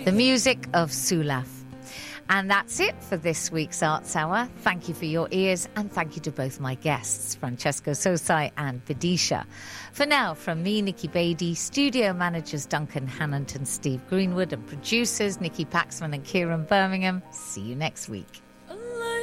the music of Sulaf. And that's it for this week's Arts Hour. Thank you for your ears, and thank you to both my guests, Francesco Sosai and Vidisha. For now, from me, Nikki Beattie, studio managers Duncan Hannant and Steve Greenwood, and producers Nikki Paxman and Kieran Birmingham, see you next week.